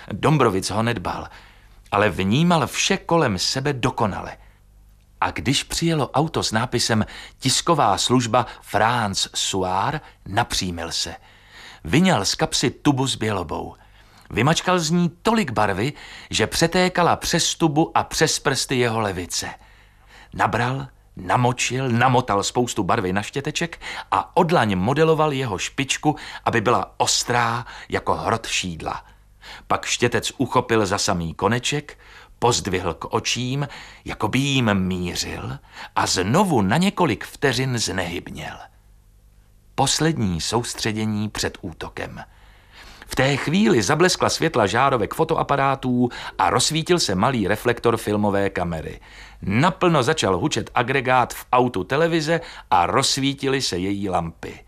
Dombrovic ho nedbal, ale vnímal vše kolem sebe dokonale. A když přijelo auto s nápisem Tisková služba France Soir, napřímil se. Vyňal z kapsy tubu s bělobou. Vymačkal z ní tolik barvy, že přetékala přes tubu a přes prsty jeho levice. Nabral, namočil, namotal spoustu barvy na štěteček a odlaň modeloval jeho špičku, aby byla ostrá jako hrot šídla. Pak štětec uchopil za samý koneček, pozdvihl k očím, jako by jim mířil a znovu na několik vteřin znehybněl. Poslední soustředění před útokem. V té chvíli zableskla světla žárovek fotoaparátů a rozsvítil se malý reflektor filmové kamery. Naplno začal hučet agregát v autu televize a rozsvítily se její lampy.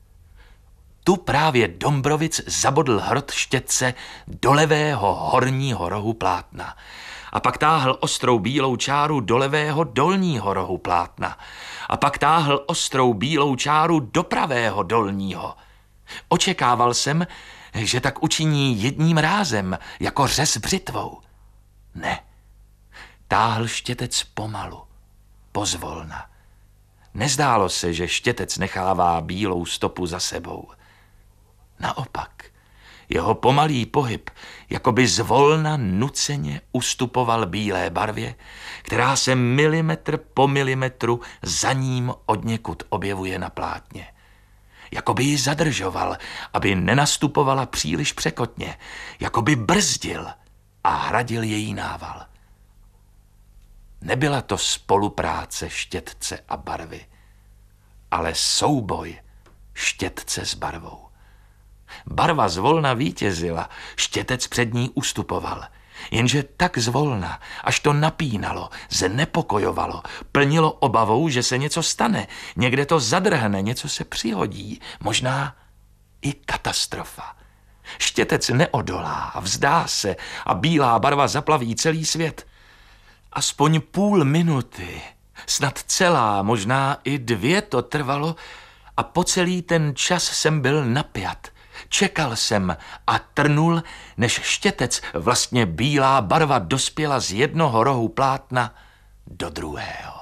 Tu právě Dombrovic zabodl hrot štětce do levého horního rohu plátna a pak táhl ostrou bílou čáru do levého dolního rohu plátna a pak táhl ostrou bílou čáru do pravého dolního. Očekával jsem, že tak učiní jedním rázem, jako řez břitvou. Ne, táhl štětec pomalu, pozvolna. Nezdálo se, že štětec nechává bílou stopu za sebou. Naopak, jeho pomalý pohyb jakoby zvolna nuceně ustupoval bílé barvě, která se milimetr po milimetru za ním odněkud objevuje na plátně. Jakoby ji zadržoval, aby nenastupovala příliš překotně, jakoby brzdil a hradil její nával. Nebyla to spolupráce štětce a barvy, ale souboj štětce s barvou. Barva zvolna vítězila, štětec před ní ustupoval. Jenže tak zvolna, až to napínalo, znepokojovalo, plnilo obavou, že se něco stane, někde to zadrhne, něco se přihodí, možná i katastrofa. Štětec neodolá, vzdá se a bílá barva zaplaví celý svět. Aspoň půl minuty, snad celá, možná i 2 to trvalo a po celý ten čas jsem byl napjat. Čekal jsem a trnul, než štětec, vlastně bílá barva, dospěla z jednoho rohu plátna do druhého.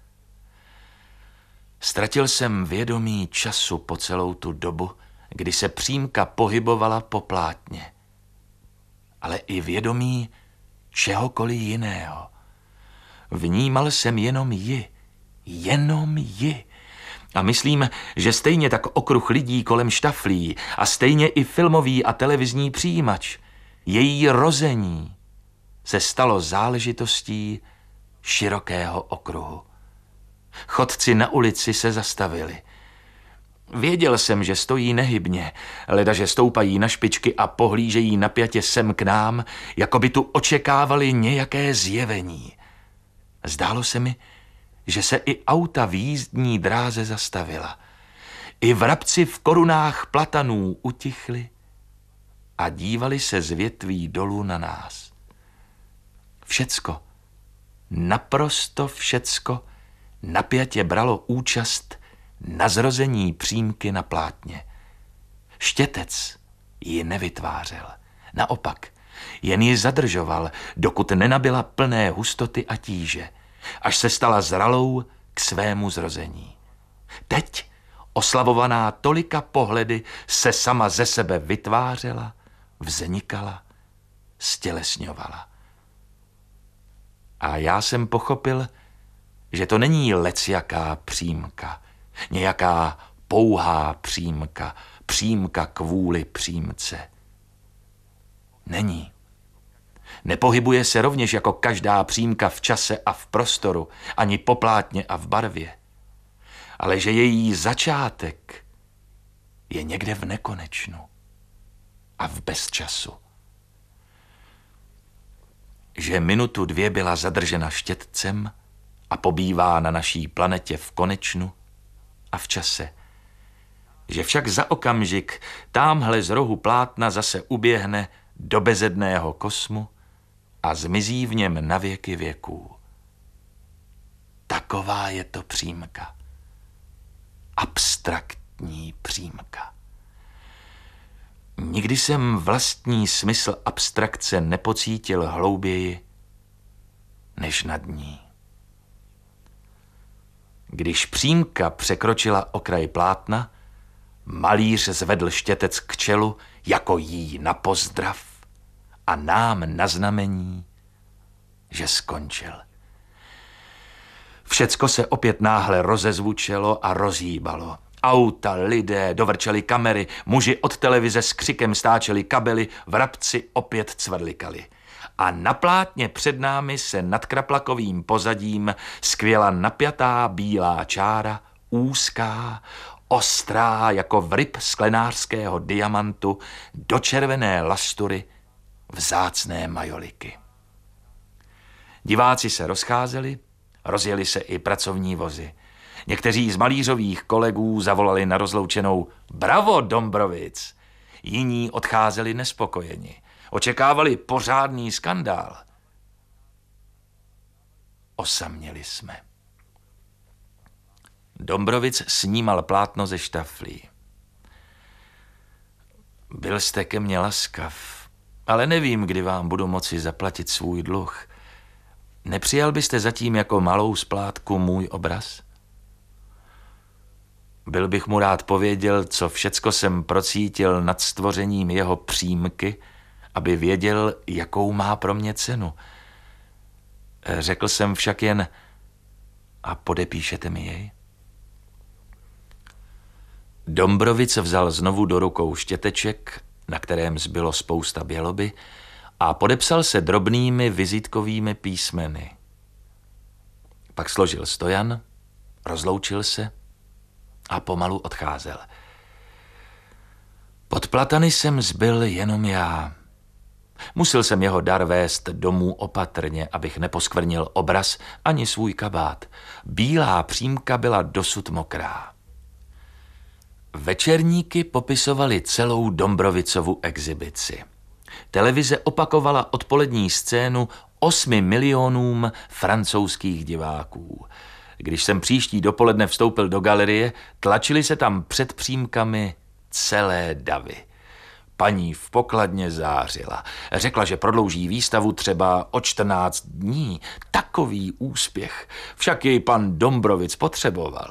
Ztratil jsem vědomí času po celou tu dobu, kdy se přímka pohybovala po plátně. Ale i vědomí čehokoliv jiného. Vnímal jsem jenom ji. A myslím, že stejně tak okruh lidí kolem štaflí a stejně i filmový a televizní přijímač, její rození se stalo záležitostí širokého okruhu. Chodci na ulici se zastavili. Věděl jsem, že stojí nehybně, ledaže stoupají na špičky a pohlížejí napjatě sem k nám, jako by tu očekávali nějaké zjevení. Zdálo se mi, že se i auta v jízdní dráze zastavila. I vrabci v korunách platanů utichli a dívali se z větví dolů na nás. Všecko, naprosto všecko, napjatě bralo účast na zrození přímky na plátně. Štětec ji nevytvářel. Naopak, jen ji zadržoval, dokud nenabyla plné hustoty a tíže, až se stala zralou k svému zrození. Teď, oslavovaná tolika pohledy, se sama ze sebe vytvářela, vznikala, stělesňovala. A já jsem pochopil, že to není lecjaká přímka, nějaká pouhá přímka, přímka kvůli přímce. Není. Nepohybuje se rovněž jako každá přímka v čase a v prostoru, ani po plátně a v barvě. Ale že její začátek je někde v nekonečnu a v bezčasu. Že minutu 2 byla zadržena štětcem a pobývá na naší planetě v konečnu a v čase. Že však za okamžik támhle z rohu plátna zase uběhne do bezedného kosmu a zmizí v něm na věky věků. Taková je to přímka. Abstraktní přímka. Nikdy jsem vlastní smysl abstrakce nepocítil hlouběji než nad ní. Když přímka překročila okraj plátna, malíř zvedl štětec k čelu jako jí na pozdrav a nám na znamení, že skončil. Všecko se opět náhle rozezvučelo a rozhýbalo. Auta, lidé, dovrčely kamery, muži od televize s křikem stáčeli kabely, vrabci opět cvrlikali. A na plátně před námi se nad kraplakovým pozadím skvěla napjatá bílá čára, úzká, ostrá jako vryb sklenářského diamantu do červené lastury vzácné majoliky. Diváci se rozcházeli, rozjeli se i pracovní vozy. Někteří z malířových kolegů zavolali na rozloučenou Bravo, Dombrovic! Jiní odcházeli nespokojeni. Očekávali pořádný skandál. Osaměli jsme. Dombrovic snímal plátno ze štaflí. Byl jste ke mně laskav, ale nevím, kdy vám budu moci zaplatit svůj dluh. Nepřijal byste zatím jako malou splátku můj obraz? Byl bych mu rád pověděl, co všecko jsem procítil nad stvořením jeho přímky, aby věděl, jakou má pro mě cenu. Řekl jsem však jen, a podepíšete mi jej? Dombrovic vzal znovu do rukou štěteček, na kterém zbylo spousta běloby, a podepsal se drobnými vizitkovými písmeny. Pak složil stojan, rozloučil se a pomalu odcházel. Pod platany jsem zbyl jenom já. Musel jsem jeho dar vést domů opatrně, abych neposkvrnil obraz ani svůj kabát. Bílá přímka byla dosud mokrá. Večerníky popisovaly celou Dombrovicovu exibici. Televize opakovala odpolední scénu 8 milionům francouzských diváků. Když jsem příští dopoledne vstoupil do galerie, tlačili se tam před přímkami celé davy. Paní v pokladně zářila. Řekla, že prodlouží výstavu třeba o 14 dní. Takový úspěch. Však jej pan Dombrovic potřeboval.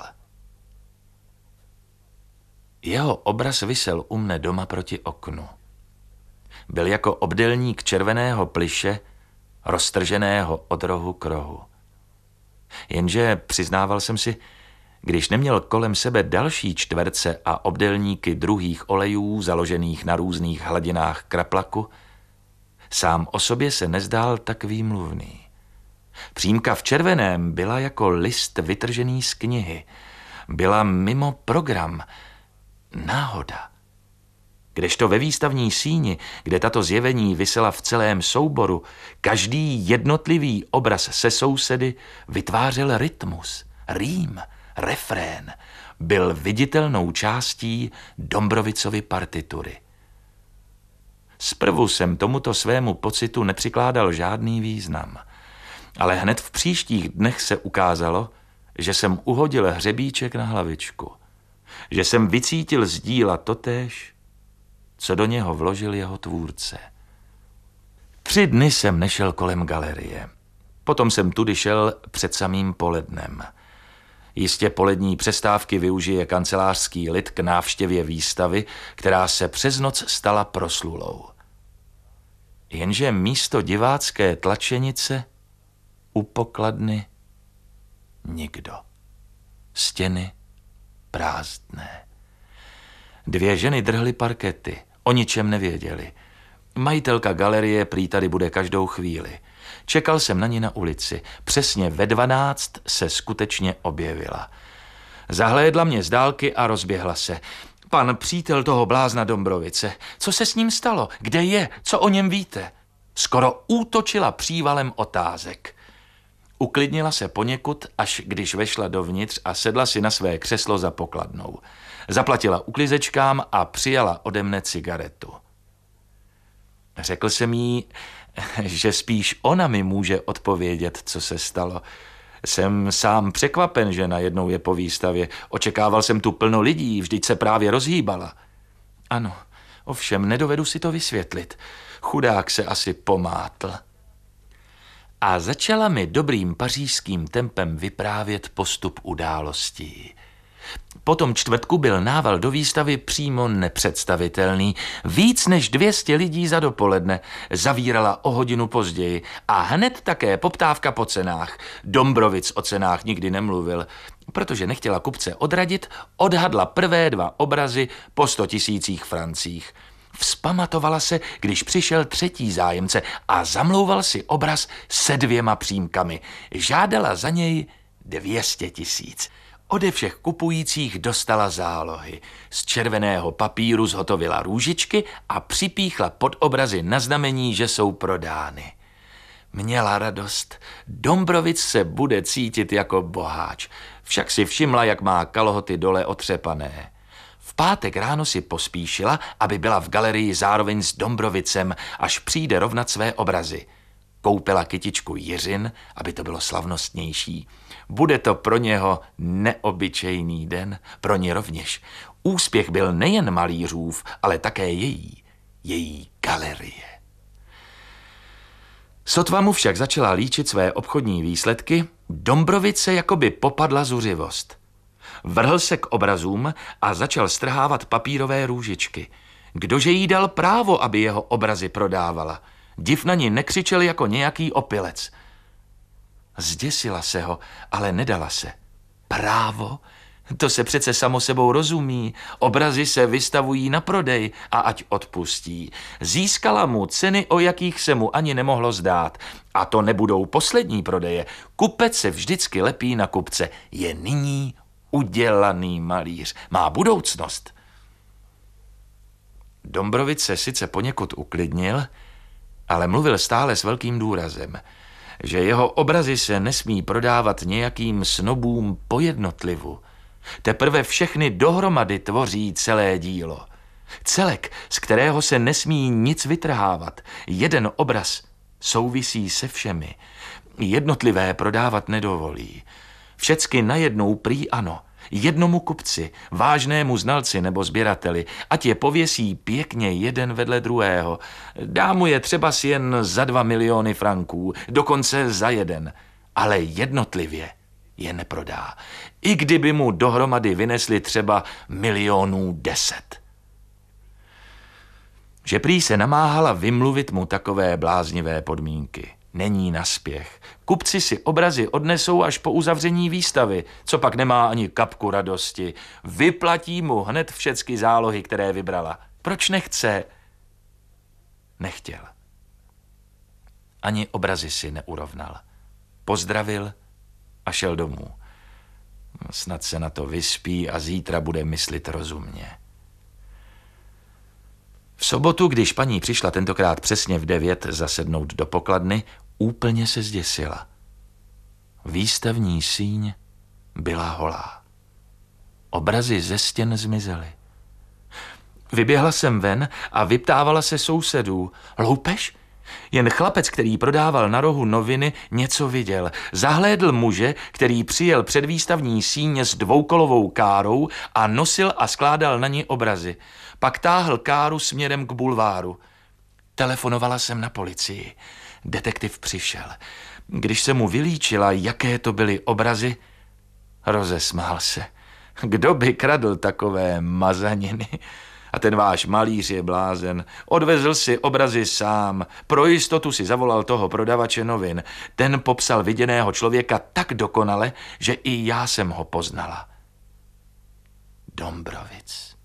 Jeho obraz visel u mne doma proti oknu. Byl jako obdélník červeného plyše, roztrženého od rohu k rohu. Jenže přiznával jsem si, když neměl kolem sebe další čtverce a obdélníky druhých olejů založených na různých hladinách kraplaku, sám o sobě se nezdál tak výmluvný. Přímka v červeném byla jako list vytržený z knihy. Byla mimo program. Náhoda. Kdežto ve výstavní síni, kde tato zjevení visela v celém souboru, každý jednotlivý obraz se sousedy vytvářel rytmus, rým, refrén, byl viditelnou částí Dombrovicovy partitury. Zprvu jsem tomuto svému pocitu nepřikládal žádný význam, ale hned v příštích dnech se ukázalo, že jsem uhodil hřebíček na hlavičku, že jsem vycítil z díla totéž, co do něho vložil jeho tvůrce. 3 dny jsem nešel kolem galerie. Potom jsem tudy šel před samým polednem. Jistě polední přestávky využije kancelářský lid k návštěvě výstavy, která se přes noc stala proslulou. Jenže místo divácké tlačenice u pokladny nikdo. Stěny prázdné. 2 ženy drhly parkety, o ničem nevěděli. Majitelka galerie prý tady bude každou chvíli. Čekal jsem na ní na ulici. Přesně ve 12 se skutečně objevila. Zahlédla mě z dálky a rozběhla se. Pan přítel toho blázna Dombrovice. Co se s ním stalo? Kde je? Co o něm víte? Skoro útočila přívalem otázek. Uklidnila se poněkud, až když vešla dovnitř a sedla si na své křeslo za pokladnou. Zaplatila uklizečkám a přijala ode mne cigaretu. Řekl jsem jí, že spíš ona mi může odpovědět, co se stalo. Jsem sám překvapen, že najednou je po výstavě. Očekával jsem tu plno lidí, vždyť se právě rozhýbala. Ano, Ovšem nedovedu si to vysvětlit. Chudák se asi pomátl. A začala mi dobrým pařížským tempem vyprávět postup událostí. Po tom čtvrtku byl nával do výstavy přímo nepředstavitelný. Víc než 200 lidí za dopoledne, zavírala o hodinu později a hned také poptávka po cenách. Dombrovic o cenách nikdy nemluvil, protože nechtěla kupce odradit, odhadla prvé 2 obrazy po 100 000 francích. Vzpamatovala se, když přišel třetí zájemce a zamlouval si obraz se 2 přímkami. Žádala za něj 200 000. Ode všech kupujících dostala zálohy. Z červeného papíru zhotovila růžičky a připíchla pod obrazy na znamení, že jsou prodány. Měla radost. Dombrovic se bude cítit jako boháč. Však si všimla, jak má kalhoty dole otřepané. V pátek ráno si pospíšila, aby byla v galerii zároveň s Dombrovicem, až přijde rovnat své obrazy. Koupila kytičku Jiřin, aby to bylo slavnostnější. Bude to pro něho neobyčejný den, pro ně rovněž. Úspěch byl nejen malířův, ale také její galerie. Sotva mu však začala líčit své obchodní výsledky, Dombrovice jakoby popadla zuřivost. Vrhl se k obrazům a začal strhávat papírové růžičky. Kdože jí dal právo, aby jeho obrazy prodávala? Div na ní nekřičel jako nějaký opilec. Zděsila se ho, ale nedala se. Právo? To se přece samo sebou rozumí. Obrazy se vystavují na prodej a ať odpustí. Získala mu ceny, o jakých se mu ani nemohlo zdát. A to nebudou poslední prodeje. Kupec se vždycky lepí na kupce. Je nyní udělaný malíř. Má budoucnost. Dombrovic se sice poněkud uklidnil, ale mluvil stále s velkým důrazem, že jeho obrazy se nesmí prodávat nějakým snobům po jednotlivu. Teprve všechny dohromady tvoří celé dílo. Celek, z kterého se nesmí nic vytrhávat. Jeden obraz souvisí se všemi. Jednotlivé prodávat nedovolí. Všecky najednou prý ano. Jednomu kupci, vážnému znalci nebo sběrateli, ať je pověsí pěkně jeden vedle druhého. Dá mu je třeba si jen za 2 miliony franků, dokonce za 1, ale jednotlivě je neprodá. I kdyby mu dohromady vynesli třeba 10 milionů. Že prý se namáhala vymluvit mu takové bláznivé podmínky. Není naspěch. Kupci si obrazy odnesou až po uzavření výstavy, co pak nemá ani kapku radosti. Vyplatí mu hned všecky zálohy, které vybrala. Proč nechce? Nechtěl. Ani obrazy si neurovnal. Pozdravil a šel domů. Snad se na to vyspí a zítra bude myslit rozumně. V sobotu, když paní přišla tentokrát přesně v 9 zasednout do pokladny, úplně se zděsila. Výstavní síň byla holá. Obrazy ze stěn zmizely. Vyběhla jsem ven a vyptávala se sousedů. Loupež? Jen chlapec, který prodával na rohu noviny, něco viděl. Zahlédl muže, který přijel před výstavní síně s 2kolovou károu a nosil a skládal na ní obrazy. Pak táhl káru směrem k bulváru. Telefonovala jsem na policii. Detektiv přišel. Když se mu vylíčila, jaké to byly obrazy, rozesmál se. Kdo by kradl takové mazaniny? A ten váš malíř je blázen. Odvezl si obrazy sám. Pro jistotu si zavolal toho prodavače novin. Ten popsal viděného člověka tak dokonale, že i já jsem ho poznala. Dombrovic.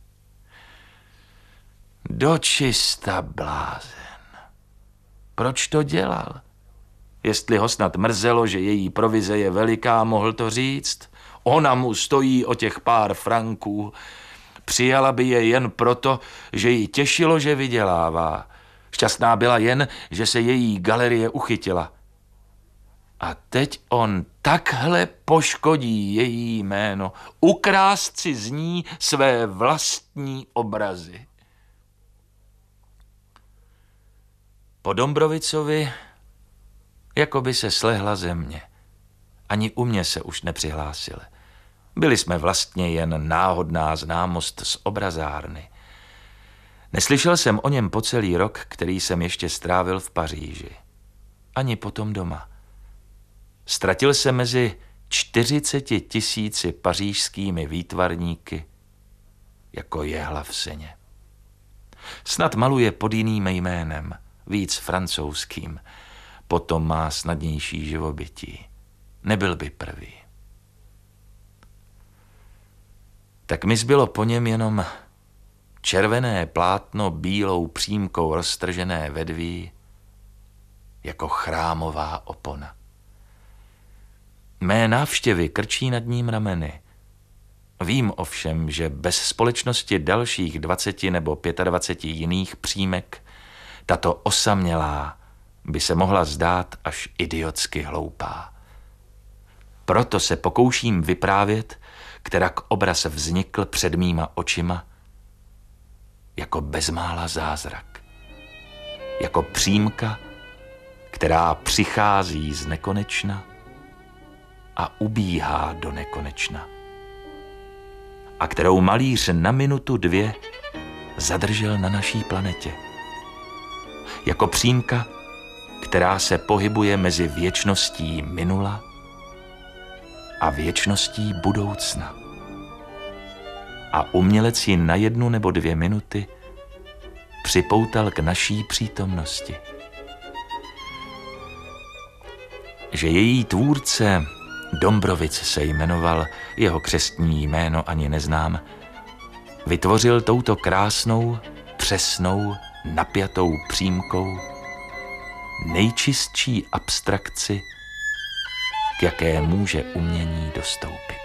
Dočista blázen. Proč to dělal? Jestli ho snad mrzelo, že její provize je veliká, mohl to říct. Ona mu stojí o těch pár franků. Přijala by je jen proto, že ji těšilo, že vydělává. Šťastná byla jen, že se její galerie uchytila. A teď on takhle poškodí její jméno. Ukrást si z ní své vlastní obrazy. Po Dombrovicovi jako by se slehla země. Ani u mě se už nepřihlásil. Byli jsme vlastně jen náhodná známost z obrazárny. Neslyšel jsem o něm po celý rok, který jsem ještě strávil v Paříži. Ani potom doma. Ztratil se mezi 40 000 pařížskými výtvarníky jako jehla v seně. Snad maluje pod jiným jménem, víc francouzským, potom má snadnější živobytí. Nebyl by prvý. Tak mi zbylo po něm jenom červené plátno bílou přímkou roztržené vedví jako chrámová opona. Mé návštěvy krčí nad ním rameny. Vím ovšem, že bez společnosti dalších 20 nebo 25 jiných přímek tato osamělá by se mohla zdát až idiotsky hloupá. Proto se pokouším vyprávět, kterak obraz vznikl před mýma očima jako bezmála zázrak. Jako přímka, která přichází z nekonečna a ubíhá do nekonečna. A kterou malíř na minutu, dvě zadržel na naší planetě. Jako přímka, která se pohybuje mezi věčností minula a věčností budoucna. A umělec ji na 1 nebo 2 minuty připoutal k naší přítomnosti. Že její tvůrce, Dombrovic se jmenoval, jeho křestní jméno ani neznám, vytvořil touto krásnou, přesnou, napjatou přímkou nejčistší abstrakci, k jaké může umění dostoupit.